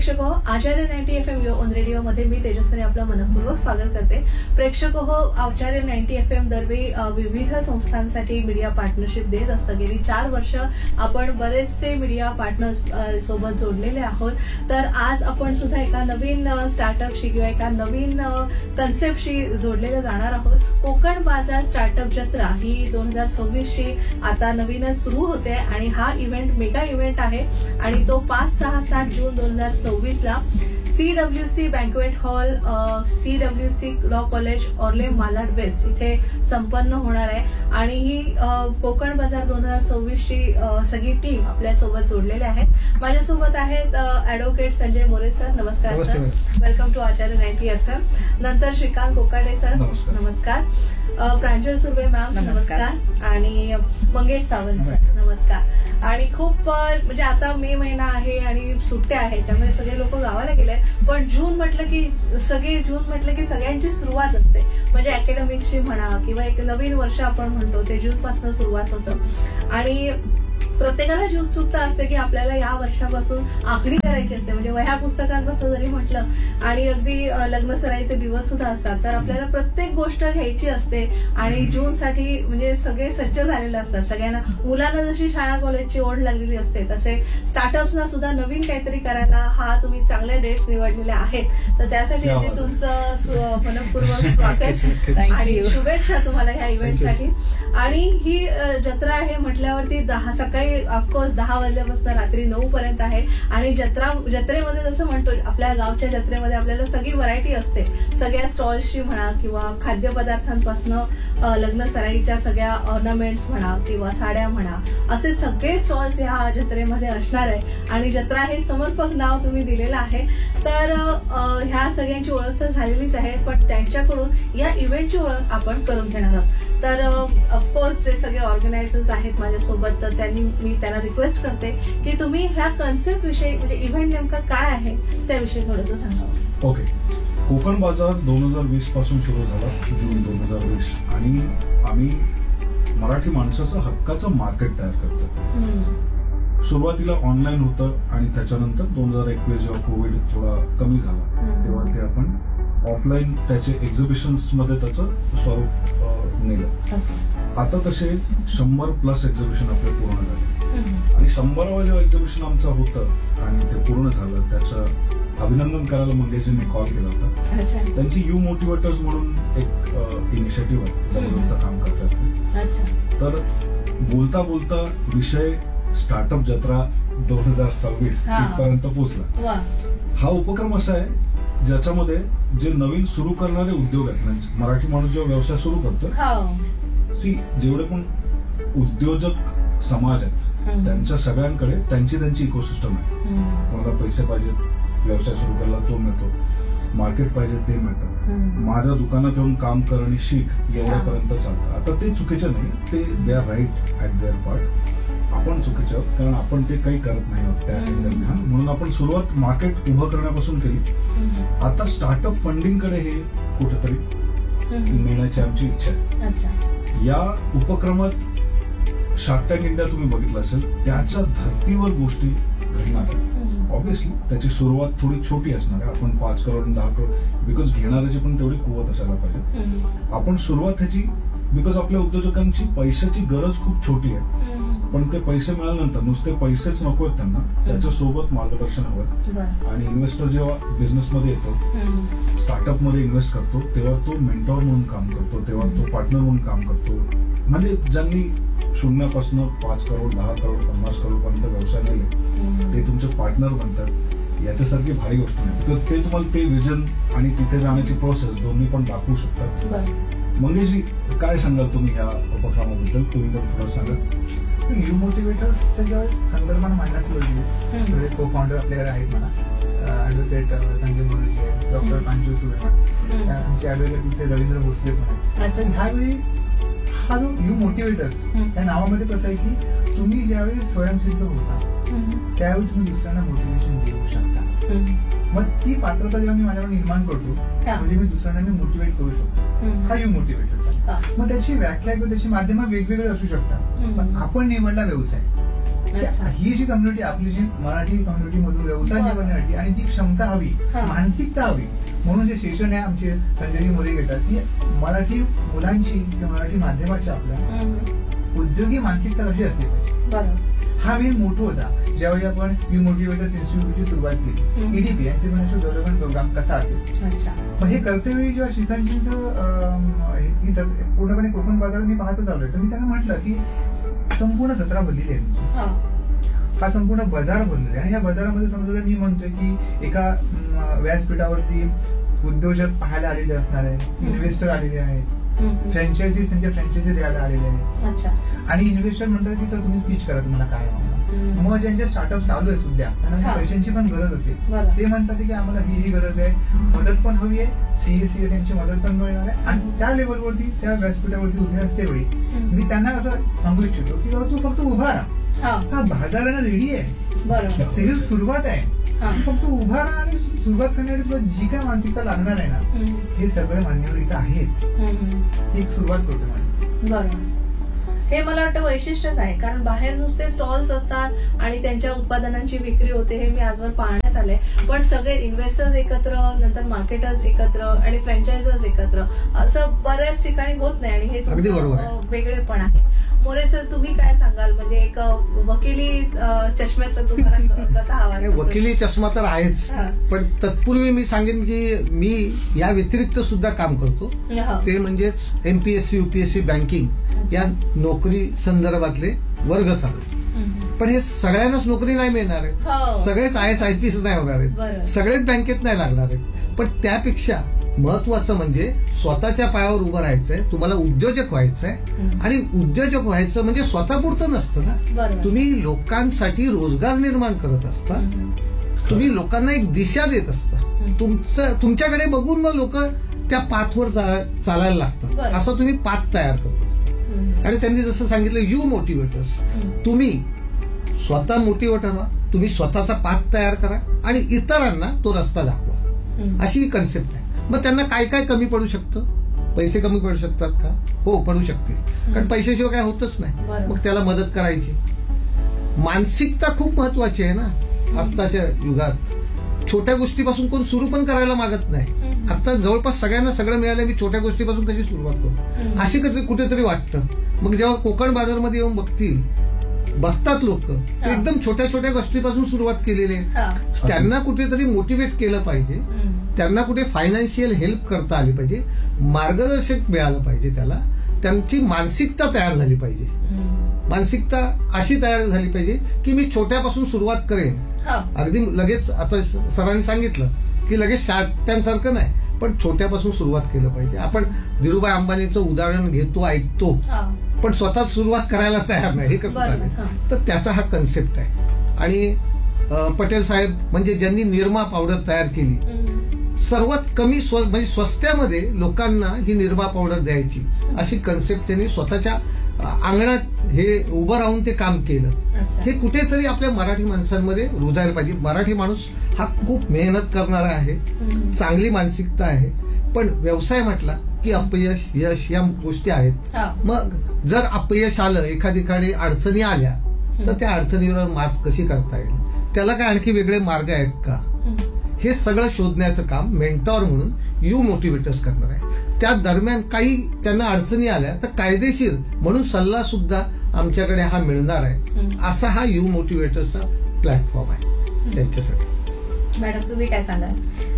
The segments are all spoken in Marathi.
प्रेक्षक हो, आचार्य 90 FM ऑन रेडिओ मध्ये मी तेजस्विनी आपलं मनपूर्वक स्वागत करते. प्रेक्षक हो, आचार्य 90 FM दरवेळी विविध संस्थांसाठी मीडिया पार्टनरशिप देत असतं. गेली 4 वर्ष आपण बरेचसे मीडिया पार्टनर्स सोबत जोडलेले आहोत. तर आज आपण सुद्धा एका नवीन स्टार्टअपशी किंवा एका नवीन कन्सेप्टशी जोडलेले जाणार आहोत. कोकण बाजार स्टार्टअप जत्रा ही 2026ची आता नवीनच सुरू होते आणि हा इव्हेंट मेगा इव्हेंट आहे आणि तो 5, 6, 7 जून 2026ला CWC banquet hall, CWC law college, ऑर्ले Malad waste इथे संपन्न होणार आहे. आणि ही कोकण बाजार 2026ची सगळी टीम आपल्यासोबत जोडलेली आहे. माझ्यासोबत आहेत ऍडव्होकेट संजय मोरे सर, नमस्कार sir, welcome to Acharya 90 FM. नंतर श्रीकांत कोकाटे सर, नमस्कार. प्रांजल सुर्वे मॅम, नमस्कार. आणि मंगेश सावंत सर, नमस्कार. आणि खूप म्हणजे आता मे महिना आहे आणि सुट्ट्या आहेत, त्यामुळे सगळे लोक गावाला गेले. पण जून म्हटलं की सगळ्यांची सुरुवात असते. म्हणजे अकॅडमिकची म्हणा किंवा एक नवीन वर्ष आपण म्हणतो ते जून पासून सुरुवात होतं आणि प्रत्येकाला जी उत्सुकता असते की आपल्याला या वर्षापासून आखणी करायची असते. म्हणजे वह्या पुस्तकांपासून जरी म्हटलं आणि अगदी लग्न सराईचे दिवस सुद्धा असतात, तर आपल्याला प्रत्येक गोष्ट घ्यायची असते. आणि जूनसाठी म्हणजे सगळे सज्ज झालेले असतात. सगळ्यांना, मुलांना जशी शाळा कॉलेजची ओढ लागलेली असते तसे स्टार्टअप्सना सुद्धा नवीन काहीतरी करायला हा तुम्ही चांगले डेट्स निवडलेले आहेत. तर त्यासाठी अगदी तुमचं मनपूर्वक स्वागत आणि शुभेच्छा तुम्हाला ह्या इव्हेंटसाठी. आणि ही जत्रा आहे म्हटल्यावरती सकाळी ऑफकोर्स 10 वाजल्यापासून रात्री 9 पर्यंत आहे. आणि जत्रेमध्ये जसं म्हणतो आपल्या गावच्या जत्रेमध्ये आपल्याला सगळी व्हरायटी असते. सगळ्या स्टॉल्सची म्हणा किंवा खाद्यपदार्थांपासून लग्न सराईच्या सगळ्या ऑर्नामेंट्स म्हणा किंवा साड्या म्हणा, असे सगळे स्टॉल्स ह्या जत्रेमध्ये असणार आहे. आणि जत्रा हे समर्पक नाव तुम्ही दिलेलं आहे. तर ह्या सगळ्यांची ओळख तर झालेलीच आहे, पण त्यांच्याकडून या इव्हेंटची ओळख आपण करून घेणार आहोत. तर ऑफकोर्स जे सगळे ऑर्गनायझर्स आहेत माझ्यासोबत, तर मी त्यांना रिक्वेस्ट करते की तुम्ही ह्या कन्सेप्ट विषयी, म्हणजे इव्हेंट नेमका काय आहे त्याविषयी थोडंसं सांगावं. ओके. कोकण बाजार 2020 पासून सुरू झाला, जून 2020. आणि आम्ही मराठी माणसाचं हक्काचं मार्केट तयार करतो. सुरुवातीला ऑनलाईन होतं आणि त्याच्यानंतर 2021 जेव्हा कोविड थोडा कमी झाला तेव्हा ते आपण ऑफलाईन त्याचे एक्झिबिशन्स मध्ये त्याचं स्वरूप नेलं. आता तसे 100+ एक्झिबिशन आपले पूर्ण झाले आणि 100वा जेव्हा एक्झिबिशन आमचं होतं आणि ते पूर्ण झालं, त्याचं अभिनंदन करायला मंगेशजींनी कॉल केला होता. त्यांची यू मोटिवेटर्स म्हणून एक इनिशिएटिव्ह आहे, जबरदस्त काम करतात. तर बोलता बोलता विषय स्टार्टअप जत्रा 2026 इथपर्यंत पोहोचला. हा उपक्रम असा आहे ज्याच्यामध्ये जे नवीन सुरू करणारे उद्योग आहेत, म्हणजे मराठी माणूस जेव्हा व्यवसाय सुरू करतो, जेवढे पण उद्योजक समाज आहेत त्यांच्या सगळ्यांकडे त्यांची इकोसिस्टम आहे. कोणाला पैसे पाहिजेत व्यवसाय सुरू करायला तो मिळतो, मार्केट पाहिजे ते मिळतं, माझ्या दुकानात येऊन काम कर आणि शिक एवढ्यापर्यंत चालतं. आता ते चुकीचं नाही, ते they are right at there part. आपण चुकीचे आहोत कारण आपण ते काही करत नाही आहोत त्या दरम्यान. म्हणून आपण सुरुवात मार्केट उभं करण्यापासून केली. आता स्टार्टअप फंडिंगकडे हे कुठेतरी नेण्याची आमची इच्छा आहे. या उपक्रमात शार्क टँक इंडिया तुम्ही बघितलं असेल, त्याच्या धर्तीवर गोष्टी घडणार आहेत. ऑब्व्हियसली त्याची सुरुवात थोडी छोटी असणार आहे. आपण 5 करोड 10 करोड, बिकॉज घेणाऱ्याची पण तेवढी कुवत असायला पाहिजे. आपण सुरुवात ह्याची, बिकॉज आपल्या उद्योजकांची पैशाची गरज खूप छोटी आहे, पण ते पैसे मिळाल्यानंतर नुसते पैसेच नको आहेत त्यांना, त्याच्यासोबत मार्गदर्शन हवं. आणि इन्व्हेस्टर जेव्हा बिझनेसमध्ये येतो, स्टार्टअप मध्ये इन्व्हेस्ट करतो, तेव्हा तो मेंटॉर म्हणून काम करतो, तेव्हा तो पार्टनर म्हणून काम करतो. म्हणजे ज्यांनी शून्यापासून 5 करोड 10 करोड 50 करोड पर्यंत व्यवसाय नेले, ते तुमचे पार्टनर बनतात. याच्यासारखी भारी गोष्ट नाही, तर ते तुम्हाला ते विजन आणि तिथे जाण्याची प्रोसेस दोन्ही पण दाखवू शकतात. मंगेशजी, काय सांगाल तुम्ही या उपक्रमाबद्दल? तुम्ही पण थोडं सांगा. यू मोटिवेटर्सच्या जेव्हा संदर्भाने मांडण्यात आली, को फाउंडर आपल्याकडे आहेत म्हणा, ऍडव्होकेट संजय मोरे, डॉक्टर प्रांजल सुर्वे, आमचे ऍडव्होकेट रवींद्र भोसले पण आहेत. ह्यावेळी हा जो यू मोटिवेटर्स या नावामध्ये कसं आहे की तुम्ही ज्यावेळी स्वयंसिद्ध होता त्यावेळी तुम्ही दुसऱ्यांना मोटिवेशन देऊ शकता. मग ती पात्रता जेव्हा मी माझ्याकडे निर्माण करतो, म्हणजे मी दुसऱ्यांना मी मोटिवेट करू शकतो, हा यू मोटिवेटर. मग त्याची व्याख्या किंवा त्याची माध्यमं वेगवेगळी असू शकतात, पण आपण निवडला व्यवसाय. अच्छा. ही जी कम्युनिटी आपली जी मराठी कम्युनिटी मधून व्यवसाय बरं. निवडण्यासाठी आणि ती क्षमता हवी, हा. मानसिकता हवी, म्हणून जे सेशन आहे आमचे संजय मोरे घेतात की मराठी मुलांची किंवा मराठी माध्यमाच्या आपल्या उद्योगी मानसिकता कशी असली पाहिजे. बरोबर. हा मेन मोठो होता ज्यावेळी आपण यू मोटिवेटर्स इन्स्टिट्यूटची सुरुवात केली. ईडीपी एंटरप्रेन्योरशिप डेव्हलपमेंट प्रोग्राम कसा असेल. अच्छा. मग हे करतेवेळी जेव्हा शिकांचींचं पूर्णपणे कोकण बाजारात मी पाहतच आलोय, तर मी त्यांना म्हटलं की संपूर्ण सतरा भरलेली आहे. हा. हा संपूर्ण बाजार भरलेला आहे आणि या बाजारामध्ये समजा जर मी म्हणतोय की एका व्यासपीठावरती उद्योजक पाहायला आलेले असणार आहे, इन्व्हेस्टर आलेले आहेत, फ्रँचायझीज त्यांच्या फ्रँचायझी द्यायला आलेले आहेत अच्छा. आणि इन्व्हेस्टर म्हणतात की सर तुम्ही पिच करा, तुम्हाला काय आहे. मग ज्यांचे स्टार्टअप चालू आहे सध्या त्यांना हा. पैशांची पण गरज असेल, बरं. ते म्हणतात की आम्हाला ही गरज आहे, मदत पण हवी आहे, सीएससी त्यांची मदत पण मिळणार आहे. आणि त्या लेवलवरती त्या व्यासपीठावरती उभे असते वेळी मी त्यांना असं सांगू इच्छितो की बाबा तू फक्त उभा राहा, हा. हा बाजाराला रेडी आहे, बरोबर. सेल्स सुरुवात आहे, हा. तू फक्त उभा राहा आणि सुरुवात करण्यासाठी तुला जी काय मानसिकता लागणार आहे ना, हे सगळे मान्यवर इथं आहेत. ही एक सुरुवात करतो मला. बरोबर. हे मला वाटतं वैशिष्ट्यच आहे, कारण बाहेर नुसते स्टॉल्स असतात आणि त्यांच्या उत्पादनांची विक्री होते, हे मी आजवर पाहण्यात आले. पण सगळे इन्व्हेस्टर्स एकत्र, नंतर मार्केटर्स एकत्र आणि फ्रँचायझर्स एकत्र, असं बऱ्याच ठिकाणी होत नाही आणि हे अगदी बरोबर आहे. तुमचं वेगळेपण आहे. मोरे सर, तुम्ही काय सांगाल? म्हणजे एक वकिली चष्म्यात तुम्हाला कसा हवा? नाही, वकिली चष्मा तर आहेच, हा. पण तत्पूर्वी मी सांगेन की मी या व्यतिरिक्त सुद्धा काम करतो. हा. ते म्हणजेच एमपीएससी युपीएससी बँकिंग या नोकरी संदर्भातले वर्ग चालू. पण हे सगळ्यांनाच नोकरी नाही मिळणार हो. आहे, सगळेच IAS-IPS नाही होणार बरोबर. आहेत, सगळेच बँकेत नाही लागणार आहेत. पण त्यापेक्षा महत्वाचं म्हणजे स्वतःच्या पायावर उभं राहायचंय, तुम्हाला उद्योजक व्हायचंय. आणि उद्योजक व्हायचं म्हणजे स्वतःपुरतं नसतं ना, बरोबर. तुम्ही लोकांसाठी रोजगार निर्माण करत असता, तुम्ही लोकांना एक दिशा देत असता. तुमच्याकडे बघून मग लोक त्या पाथवर चालायला लागतात, बरं. असं तुम्ही पाथ तयार करत असता. आणि त्यांनी जसं सांगितलं यू मोटिवेटर्स, तुम्ही स्वतः मोटिवेटर व्हा, तुम्ही स्वतःचा पाथ तयार करा आणि इतरांना तो रस्ता दाखवा, अशी ही कन्सेप्ट आहे. मग त्यांना काय काय कमी पडू शकतं? पैसे कमी पडू शकतात का? हो, पडू शकतील, कारण पैशाशिवाय काय होतच नाही. बरोबर. मग त्याला मदत करायची. मानसिकता खूप महत्वाची आहे ना आत्ताच्या युगात. छोट्या गोष्टीपासून कोण सुरू पण करायला मागत नाही. आता जवळपास सगळ्यांना सगळं मिळालं, मी छोट्या गोष्टीपासून कशी सुरुवात करू अशी कुठेतरी वाटतं. मग जेव्हा कोकण बाजारमध्ये येऊन बघतात लोक, एकदम छोट्या छोट्या गोष्टीपासून सुरुवात केलेली आहे. त्यांना कुठेतरी मोटिवेट केलं पाहिजे, त्यांना कुठे फायनान्शियल हेल्प करता आली पाहिजे, मार्गदर्शक मिळालं पाहिजे, त्याला त्यांची मानसिकता तयार झाली पाहिजे. मानसिकता अशी तयार झाली पाहिजे की मी छोट्यापासून सुरुवात करेन. अगदी लगेच आता सरांनी सांगितलं की लगेच शार्क टँक सारखं नाही, पण छोट्यापासून सुरुवात केलं पाहिजे. आपण धीरूभाई अंबानीचं उदाहरण घेतो, ऐकतो, पण स्वतः सुरुवात करायला तयार नाही. हे कसं झालं? तर त्याचा हा कन्सेप्ट आहे. आणि पटेल साहेब म्हणजे ज्यांनी निरमा पावडर तयार केली, सर्वात कमी म्हणजे स्वस्त्यामध्ये लोकांना ही निरमा पावडर द्यायची, अशी कन्सेप्ट त्यांनी स्वतःच्या अंगणात हे उभं राहून ते काम केलं. हे कुठेतरी आपल्या मराठी माणसांमध्ये रुजायला पाहिजे. मराठी माणूस हा खूप मेहनत करणारा आहे, चांगली मानसिकता आहे. पण व्यवसाय म्हटला की अपयश, यश या गोष्टी आहेत. मग जर अपयश आलं, एखादीकडे अडचणी आल्या, तर त्या अडचणीवर मात कशी करता येईल, त्याला काय आणखी वेगळे मार्ग आहेत का, हे सगळं शोधण्याचं काम मेंटॉर म्हणून यू मोटिवेटर्स करणार आहे. त्या दरम्यान काही त्यांना अडचणी आल्या तर कायदेशीर म्हणून सल्ला सुद्धा आमच्याकडे हा मिळणार आहे. असा हा यू मोटिवेटर्सचा प्लॅटफॉर्म आहे त्यांच्यासाठी. मॅडम, तुम्ही काय सांगाल?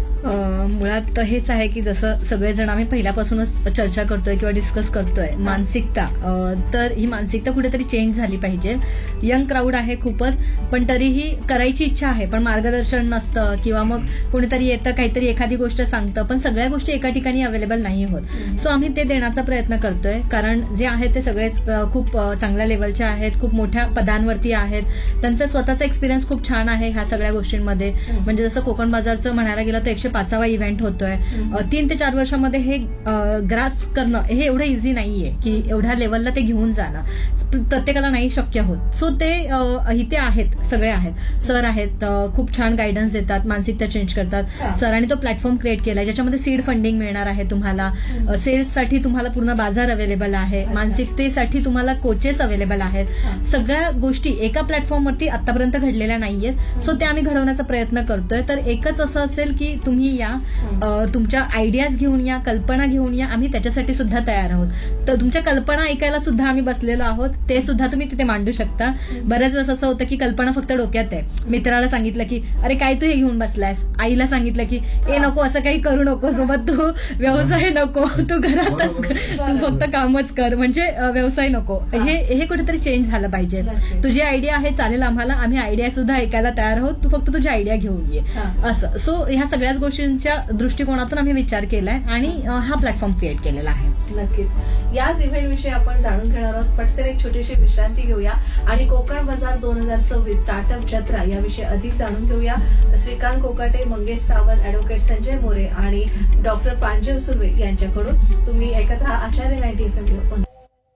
मुळात हेच आहे की जसं सगळेजण आम्ही पहिल्यापासूनच चर्चा करतोय किंवा डिस्कस करतोय मानसिकता, तर ही मानसिकता कुठेतरी चेंज झाली पाहिजे. यंग क्राऊड आहे खूपच, पण तरीही करायची इच्छा आहे, पण मार्गदर्शन नसतं किंवा मग कोणीतरी येतं, काहीतरी एखादी गोष्ट सांगतं, पण सगळ्या गोष्टी एका ठिकाणी अवेलेबल नाही होत. सो आम्ही ते देण्याचा प्रयत्न करतोय, कारण जे आहेत ते सगळेच खूप चांगल्या लेवलचे आहेत, खूप मोठ्या पदांवरती आहेत, त्यांचा स्वतःचा एक्सपिरियन्स खूप छान आहे ह्या सगळ्या गोष्टींमध्ये. म्हणजे जसं कोकण बाजारचं म्हणायला गेलं तर 5वा इव्हेंट होतोय. 3 ते 4 वर्षामध्ये हे ग्रास्प करणं हे एवढं इझी नाहीये की एवढ्या लेवलला ते घेऊन जाणं प्रत्येकाला नाही शक्य होत. सो ते इथे आहेत, सगळे आहेत, सर आहेत, खूप छान गायडन्स देतात, मानसिकता चेंज करतात. सरांनी तो प्लॅटफॉर्म क्रिएट केलाय ज्याच्यामध्ये सीड फंडिंग मिळणार आहे तुम्हाला, सेल्ससाठी तुम्हाला पूर्ण बाजार अवेलेबल आहे, मानसिकतेसाठी तुम्हाला कोचेस अवेलेबल आहेत. सगळ्या गोष्टी एका प्लॅटफॉर्मवरती आतापर्यंत घडलेल्या नाहीयेत. सो ते आम्ही घडवण्याचा प्रयत्न करतोय. तर एकच असं असेल की तुम्ही या, तुमच्या आयडियाज घेऊन या, कल्पना घेऊन या, आम्ही त्याच्यासाठी सुद्धा तयार आहोत. तर तुमच्या कल्पना ऐकायला सुद्धा आम्ही बसलेलो आहोत, ते सुद्धा तुम्ही तिथे मांडू शकता. बऱ्याच वेळेस असं होतं की कल्पना फक्त डोक्यात आहे. मित्राला सांगितलं की अरे काय तू हे घेऊन बसलायस, आईला सांगितलं की ए नको असं काही करू नको, सोबत तू व्यवसाय नको, तू घरातच तू फक्त कामच कर, म्हणजे व्यवसाय नको. हे कुठेतरी चेंज झालं पाहिजे. तुझी आयडिया आहे चालेल आम्हाला, आम्ही आयडिया सुद्धा ऐकायला तयार आहोत, तू फक्त तुझी आयडिया घेऊन ये असं. सो ह्या सगळ्याच गोष्टींच्या दृष्टिकोनातून आम्ही विचार केलाय आणि हा प्लॅटफॉर्म क्रिएट केलेला आहे. नक्कीच याच इव्हेंट विषयी आपण जाणून घेणार आहोत. पटकन एक छोटीशी विश्रांती घेऊया आणि कोकण बाजार 2026 स्टार्टअप जत्रा याविषयी अधिक जाणून घेऊया. श्रीकांत कोकाटे, मंगेश सावंत, ऍडव्होकेट संजय मोरे आणि डॉक्टर प्रांजल सुर्वे यांच्याकडून. तुम्ही ऐकत राहा आचार्य 90 FM.